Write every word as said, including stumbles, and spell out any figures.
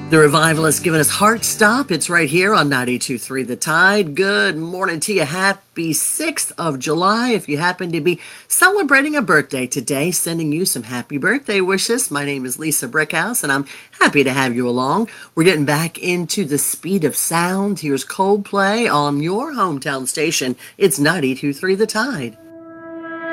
The revival has given us Heart Stop. It's right here on ninety-two point three The Tide. Good morning to you. Happy sixth of July. If you happen to be celebrating a birthday today, sending you some happy birthday wishes. My name is Lisa Brickhouse, and I'm happy to have you along. We're getting back into the speed of sound. Here's Coldplay on your hometown station. It's ninety-two point three The Tide.